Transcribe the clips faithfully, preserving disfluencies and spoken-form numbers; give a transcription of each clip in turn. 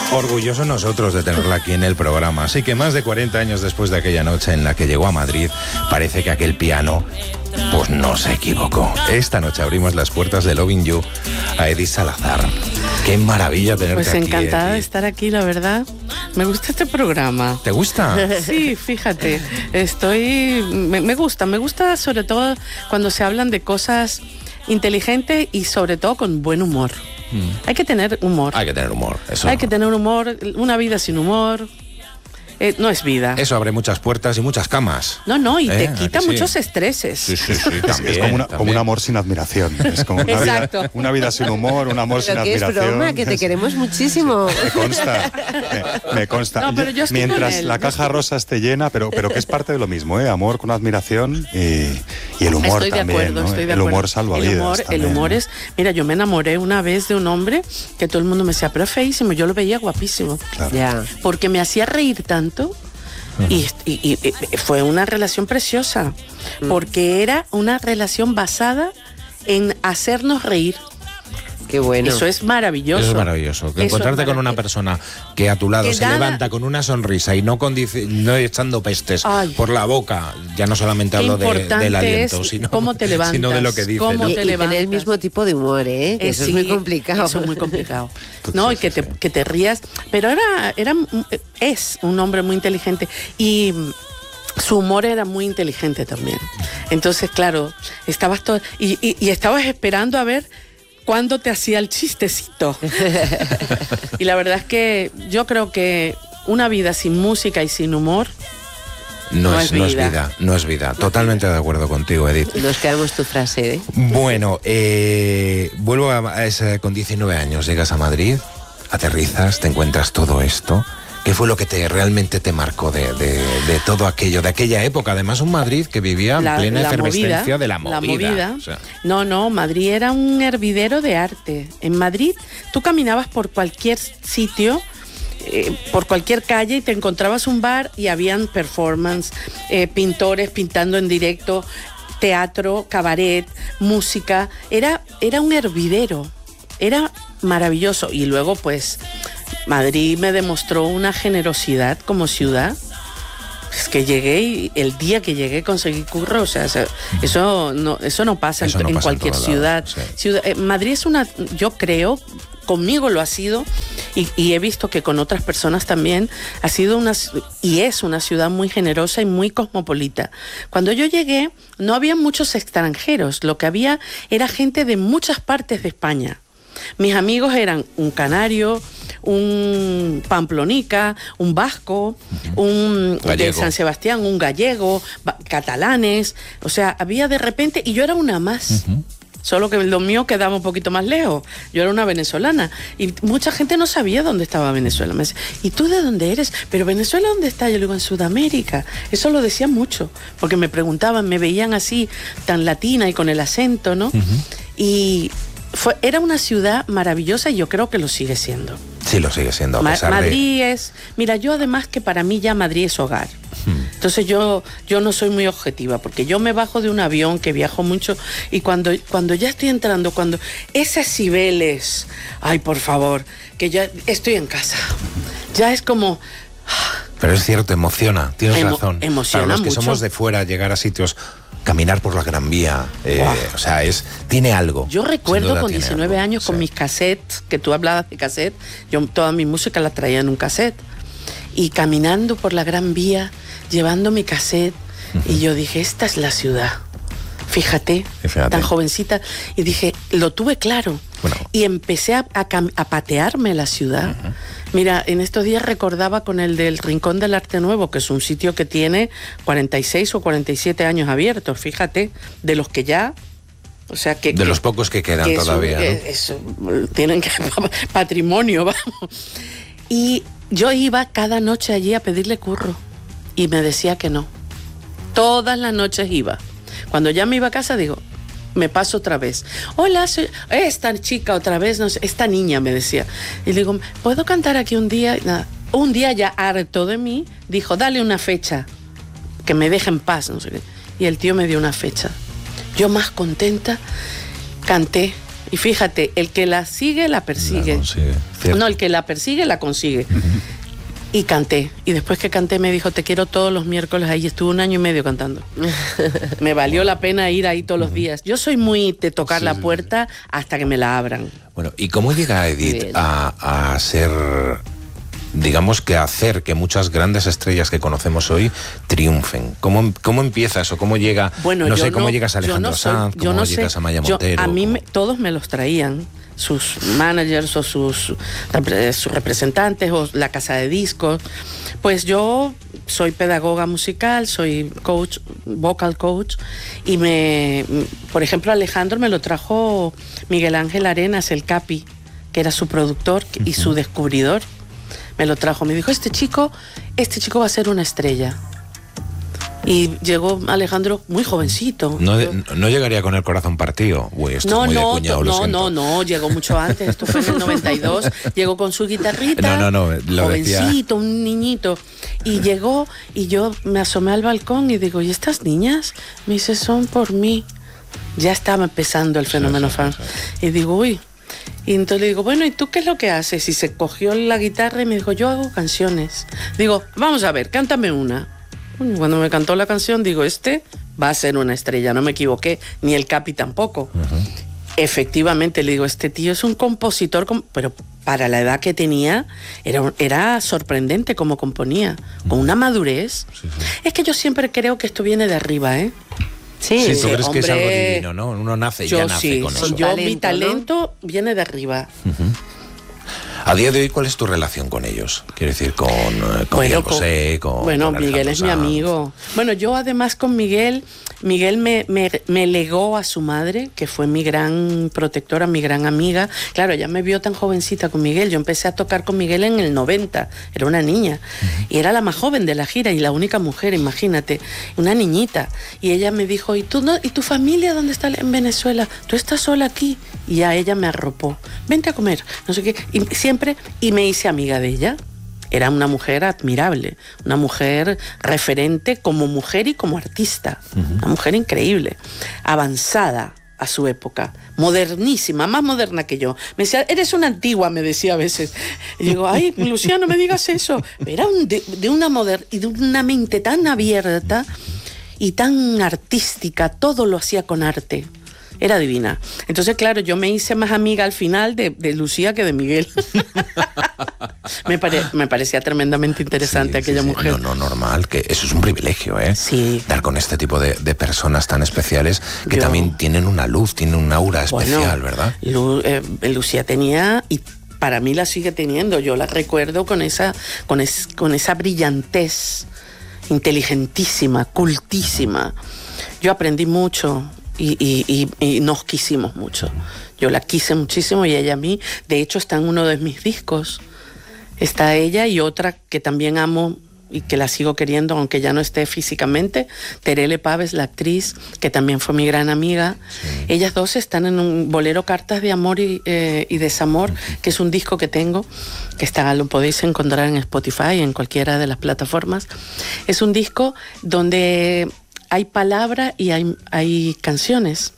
Orgullosos nosotros de tenerla aquí en el programa. Así que más de cuarenta años después de aquella noche en la que llegó a Madrid, parece que aquel piano, pues no se equivocó. Esta noche abrimos las puertas de Loving You a Edith Salazar. Qué maravilla tenerte pues aquí. Pues encantada Edith. de estar aquí, la verdad. Me gusta este programa. ¿Te gusta? Sí, fíjate. Estoy... Me, me gusta, me gusta sobre todo cuando se hablan de cosas inteligentes y sobre todo con buen humor. Mm. Hay que tener humor. Hay que tener humor. Eso. Hay que tener humor. Una vida sin humor eh, no es vida. Eso abre muchas puertas y muchas camas. No, no, y ¿Eh? te quita sí? muchos estreses. Sí, sí, sí. También, es como, una, también. como un amor sin admiración. Es como una, Exacto. vida, una vida sin humor, un amor pero sin que admiración. Es broma, que te queremos muchísimo. Me consta, me, me consta. No, pero yo estoy con Mientras él, la yo caja estoy... rosa esté llena, pero, pero que es parte de lo mismo, ¿eh? Amor con admiración y, y el humor estoy también. De acuerdo, ¿no? estoy de el acuerdo. humor salva el vidas. Humor, también, el humor ¿no? es... Mira, yo me enamoré una vez de un hombre que todo el mundo me decía, pero es feísimo, yo lo veía guapísimo. Claro. Ya. Porque me hacía reír tanto. Y, y, y, y fue una relación preciosa, porque era una relación basada en hacernos reír. Qué bueno. Eso es maravilloso. Eso es maravilloso. Que Eso encontrarte es con una persona que a tu lado que se nada... levanta con una sonrisa y no, condici... no echando pestes Ay. por la boca. Ya no solamente hablo de, del aliento, sino, cómo te levantas, sino de lo que dice. cómo ¿no? Y, te y levantas. tener el mismo tipo de humor, ¿eh? Que Eh, eso sí, es muy complicado. Eso es muy complicado. Pues No, sí, y que, sí, te, sí. que te rías. Pero era, era, es un hombre muy inteligente. Y su humor era muy inteligente también. Entonces, claro, estabas todo... Y, y, y estabas esperando a ver cuándo te hacía el chistecito. Y la verdad es que yo creo que una vida sin música y sin humor No, no es, es no es vida. vida, no es vida. Totalmente de acuerdo contigo, Edith. Nos quedamos tu frase, ¿eh? Bueno, eh, vuelvo a, a ese, con diecinueve años, llegas a Madrid, aterrizas, te encuentras todo esto. ¿Qué fue lo que te realmente te marcó de, de, de todo aquello, de aquella época? Además, un Madrid que vivía en la, plena la efervescencia movida, de la movida. La movida. O sea, No, no, Madrid era un hervidero de arte. En Madrid tú caminabas por cualquier sitio, eh, por cualquier calle y te encontrabas un bar y habían performance, eh, pintores pintando en directo, teatro, cabaret, música. Era, era un hervidero. Era maravilloso. Y luego, pues, Madrid me demostró una generosidad como ciudad. Es que llegué y el día que llegué conseguí curro, o sea, eso no, eso no pasa, Eso en, no en pasa en cualquier todos ciudad. lados, sí. ciudad eh, Madrid es una, yo creo, conmigo lo ha sido, y, y he visto que con otras personas también, ha sido una, y es una ciudad muy generosa y muy cosmopolita. Cuando yo llegué, no había muchos extranjeros, lo que había era gente de muchas partes de España. Mis amigos eran un canario, un pamplonica, un vasco, uh-huh. un gallego. de San Sebastián, un gallego, catalanes. O sea, había de repente, y yo era una más. Uh-huh. Solo que lo mío quedaba un poquito más lejos. Yo era una venezolana. Y mucha gente no sabía dónde estaba Venezuela. Me decía, ¿y tú de dónde eres? ¿Pero Venezuela dónde está? Yo le digo, en Sudamérica. Eso lo decían mucho. Porque me preguntaban, me veían así, tan latina y con el acento, ¿no? Uh-huh. Y... Fue, era una ciudad maravillosa y yo creo que lo sigue siendo. Sí, lo sigue siendo. A Ma- pesar Madrid de... es... Mira, yo además que para mí ya Madrid es hogar. Hmm. Entonces yo, yo no soy muy objetiva, porque yo me bajo de un avión, que viajo mucho, y cuando, cuando ya estoy entrando, cuando esas Cibeles, ay, por favor, que ya estoy en casa. Ya es como... Pero es cierto, emociona, tienes Emo- razón. emociona Para los que mucho. somos de fuera, llegar a sitios... Caminar por la Gran Vía, eh, wow. o sea, es tiene algo. Yo recuerdo duda, con tiene diecinueve algo, años, sí. con mis cassettes, que tú hablabas de cassette, yo toda mi música la traía en un cassette, y caminando por la Gran Vía, llevando mi cassette, uh-huh. y yo dije, esta es la ciudad. Fíjate, Fíjate, tan jovencita, y dije, lo tuve claro. Bueno. Y empecé a, a, a patearme la ciudad. Uh-huh. Mira, en estos días recordaba con el del Rincón del Arte Nuevo, que es un sitio que tiene cuarenta y seis o cuarenta y siete años abiertos, fíjate, de los que ya... O sea que, de que, los pocos que quedan que todavía, eso, ¿no? eso, tienen que patrimonio, vamos. Y yo iba cada noche allí a pedirle curro y me decía que no. Todas las noches iba. Cuando ya me iba a casa digo, me paso otra vez. Hola, soy esta chica otra vez, no sé, esta niña me decía. Y le digo, ¿puedo cantar aquí un día? Nada. Un día ya harto de mí, dijo, dale una fecha, que me deje en paz, no sé qué. Y el tío me dio una fecha. Yo más contenta, canté Y fíjate, el que la sigue, la persigue. La consigue, cierto. No, el que la persigue, la consigue. Y canté. Y después que canté me dijo, te quiero todos los miércoles ahí. Estuve un año y medio cantando. Me valió la pena ir ahí todos los días. Yo soy muy de tocar Sí, la sí, puerta hasta que me la abran. Bueno, ¿y cómo llega Edith Bien. a, a ser, digamos que a hacer que muchas grandes estrellas que conocemos hoy triunfen? ¿Cómo, cómo empieza eso? ¿Cómo llega? Bueno, no yo sé, ¿cómo no- llegas a yo Alejandro no soy- Sanz? yo ¿Cómo no llegas sé, a Maya yo- Montero? a mí ¿Cómo- me- todos me los traían, sus managers o sus, repre- sus representantes o la casa de discos. Pues yo soy pedagoga musical, soy coach, vocal coach, y me, por ejemplo, Alejandro me lo trajo Miguel Ángel Arenas, el Capi, que era su productor y su descubridor. Me lo trajo, me dijo, este chico, este chico va a ser una estrella. Y llegó Alejandro muy jovencito. No, no llegaría con el corazón partido. Uy, esto No, es muy de no, cuñado, lo no, siento. no, no, llegó mucho antes, esto fue en el noventa y dos, llegó con su guitarrita, No, no, no, lo decía. jovencito, un niñito, y llegó y yo me asomé al balcón y digo, ¿y estas niñas? Me dice, son por mí. Ya estaba empezando el fenómeno sí, fan. sí. Y digo, uy, y entonces le digo, bueno, ¿y tú qué es lo que haces? Y se cogió la guitarra y me dijo, yo hago canciones. Digo, vamos a ver, cántame una. Cuando me cantó la canción, digo, este va a ser una estrella, no me equivoqué, ni el Capi tampoco. Uh-huh. Efectivamente, le digo, este tío es un compositor, pero para la edad que tenía, era, era sorprendente cómo componía, con una madurez. Sí, sí. Es que yo siempre creo que esto viene de arriba, ¿eh? Sí, sí, tú crees hombre, que es algo divino, ¿no? Uno nace y yo ya nace sí, con sí, eso. Yo, talento, mi talento ¿no? viene de arriba. Uh-huh. A día de hoy, ¿cuál es tu relación con ellos? Quiero decir, con, con bueno, Miguel Bosé, con Bueno, con Miguel es mi amigo. Bueno, yo además con Miguel, Miguel me, me, me legó a su madre, que fue mi gran protectora, mi gran amiga. Claro, ella me vio tan jovencita con Miguel. Yo empecé a tocar con Miguel en el noventa, era una niña. Uh-huh. Y era la más joven de la gira y la única mujer, imagínate, una niñita. Y ella me dijo, ¿y tú no, y tu familia dónde está en Venezuela? ¿Tú estás sola aquí? Y a ella me arropó. Vente a comer, no sé qué. Y siempre y me hice amiga de ella. Era una mujer admirable, una mujer referente como mujer y como artista, uh-huh. Una mujer increíble, avanzada a su época, modernísima, más moderna que yo. Me decía, eres una antigua, me decía a veces. Y digo, ay, Lucía, no me digas eso. Era un de, de una moder- y de una mente tan abierta y tan artística, todo lo hacía con arte. Era divina. Entonces, claro, yo me hice más amiga al final de, de Lucía que de Miguel. me, pare, me parecía tremendamente interesante, sí, aquella sí, sí. mujer. No, no, normal, que eso es un privilegio, ¿eh? Sí. Dar con este tipo de, de personas tan especiales que yo, también tienen una luz, tienen un aura especial, bueno, ¿verdad? Lu, eh, Lucía tenía, y para mí la sigue teniendo, yo la recuerdo con esa, con es, con esa brillantez, inteligentísima, cultísima. Yo aprendí mucho. Y, y, y, y nos quisimos mucho. Yo la quise muchísimo y ella a mí. De hecho, está en uno de mis discos. Está ella y otra que también amo y que la sigo queriendo, aunque ya no esté físicamente, Terele Paves, la actriz, que también fue mi gran amiga. Sí. Ellas dos están en un bolero Cartas de Amor y, eh, y Desamor, uh-huh. que es un disco que tengo, que está, lo podéis encontrar en Spotify, en cualquiera de las plataformas. Es un disco donde hay palabra y hay, hay canciones.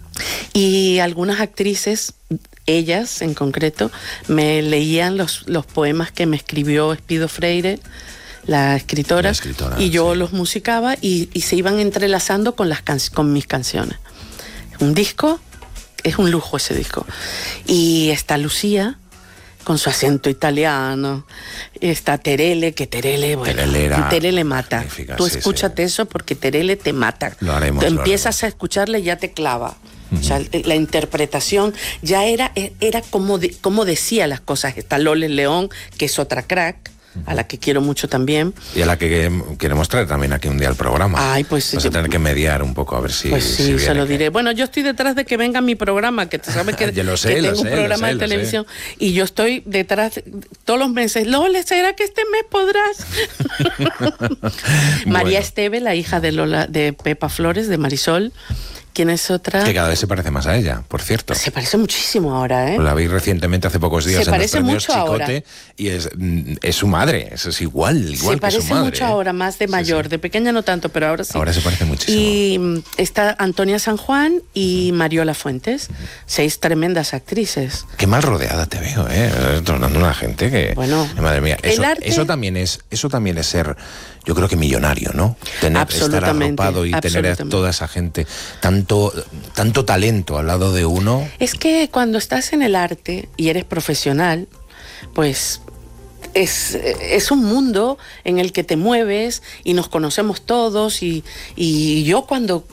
Y algunas actrices, ellas en concreto, me leían los, los poemas que me escribió Espido Freire, la escritora, la escritora y yo sí. los musicaba y, y se iban entrelazando con, las can- con mis canciones. Un disco, es un lujo ese disco. Y está Lucía, con su acento italiano, está Terele, que Terele, bueno, Terele, era Terele mata. Tú sí, escúchate sí. eso porque Terele te mata. Lo haremos, Tú lo empiezas haremos. a escucharle y ya te clava. Uh-huh. O sea, la interpretación ya era, era como, de, como decía las cosas. Está Loles León, que es otra crack, uh-huh. a la que quiero mucho también. Y a la que queremos traer también aquí un día al programa. Ay, pues Vas yo, a tener que mediar un poco a ver si. Pues sí, si viene, se lo que... diré. Bueno, yo estoy detrás de que venga mi programa, que tú sabes que, lo sé, que tengo lo sé, un programa lo sé, de televisión y yo estoy detrás de, todos los meses. Lola, ¿será que este mes podrás? María Bueno. Esteve, la hija de Lola, de Pepa Flores, de Marisol, ¿Quién es otra? Que cada vez se parece más a ella, por cierto. Se parece muchísimo ahora, ¿eh? La vi recientemente, hace pocos días, Se en los parece premios mucho ahora. Chicote, y es, mm, es su madre, es, es igual, igual Se que su parece madre. mucho ¿eh? ahora, más de Sí, mayor, sí. de pequeña no tanto, pero ahora sí. Ahora se parece muchísimo. Y mm, está Antonia San Juan y Mariola Fuentes, seis tremendas actrices. Qué mal rodeada te veo, ¿eh? Tornando una gente que... Bueno, madre mía, el eso, arte- eso, también es, eso también es ser, yo creo que millonario, ¿no? Tener, estar Absolutamente, arropado y tener a absolutamente. toda esa gente, tanto, tanto talento al lado de uno. Es que cuando estás en el arte y eres profesional, pues es, es un mundo en el que te mueves y nos conocemos todos y, y yo cuando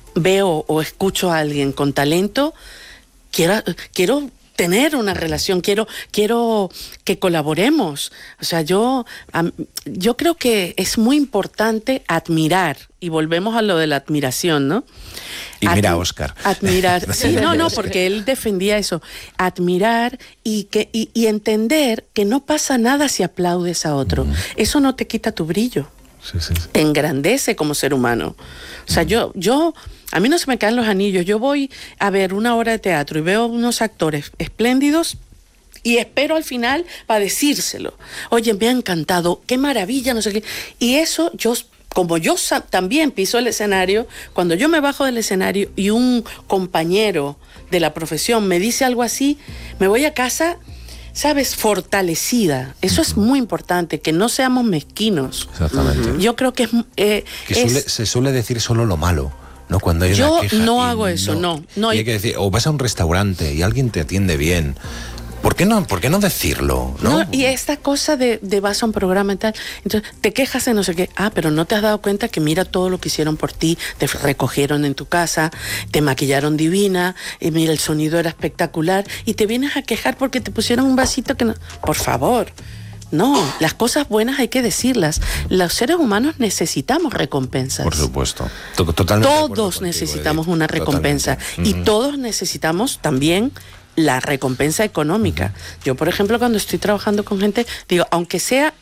veo o escucho a alguien con talento, quiero, quiero tener una relación, quiero, quiero que colaboremos. O sea, yo, am, yo creo que es muy importante admirar, y volvemos a lo de la admiración, ¿no? Y mira a Admi- Oscar. Admirar, sí, no, no, porque él defendía eso. Admirar y, que, y, y entender que no pasa nada si aplaudes a otro. Mm. Eso no te quita tu brillo. Sí, sí, sí. Te engrandece como ser humano. O sea, yo, yo, a mí no se me caen los anillos. Yo voy a ver una obra de teatro y veo unos actores espléndidos y espero al final para decírselo. Oye, me ha encantado, qué maravilla, no sé qué. Y eso, yo, como yo sa- también piso el escenario, cuando yo me bajo del escenario y un compañero de la profesión me dice algo así, me voy a casa, ¿sabes? Fortalecida. Eso es muy importante, que no seamos mezquinos. Exactamente. Yo creo que es... eh, Que es- suele- se suele decir solo lo malo, ¿no? Cuando hay Yo una queja. no y hago eso, no, no. Y hay que decir, o vas a un restaurante y alguien te atiende bien. ¿Por qué no, por qué no decirlo? ¿no? No, y esta cosa de, de vas a un programa y tal, entonces te quejas de no sé qué, ah, pero no te has dado cuenta que mira todo lo que hicieron por ti, te recogieron en tu casa, te maquillaron divina, y mira el sonido era espectacular, y te vienes a quejar porque te pusieron un vasito que no... Por favor, no, las cosas buenas hay que decirlas. Los seres humanos necesitamos recompensas. Por supuesto. To- Totalmente de acuerdo Todos contigo, necesitamos Edith. una recompensa. Totalmente. Y Ujú. todos necesitamos también la recompensa económica. Yo, por ejemplo, cuando estoy trabajando con gente, digo, aunque sea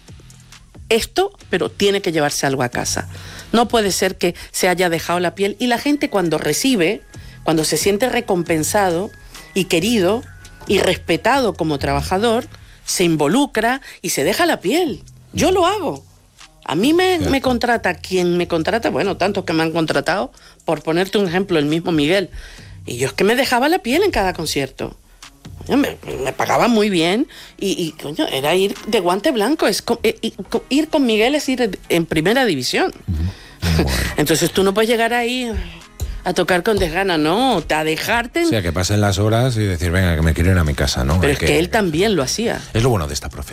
esto, pero tiene que llevarse algo a casa. No puede ser que se haya dejado la piel. Y la gente cuando recibe, cuando se siente recompensado y querido y respetado como trabajador, se involucra y se deja la piel. Yo lo hago. A mí me, me contrata quien me contrata, bueno, tantos que me han contratado, por ponerte un ejemplo, el mismo Miguel. Y yo es que me dejaba la piel en cada concierto. Coño, Me, me pagaba muy bien y, y, coño, era ir de guante blanco. Es co- eh, y- co- ir con Miguel es ir en primera división. Bueno. Entonces tú no puedes llegar ahí a tocar con desgana, no, a dejarte. O sea, que pasen las horas y decir, venga, que me quiero ir a mi casa, ¿no? Pero Hay es que él también lo hacía. Es lo bueno de esta profesión.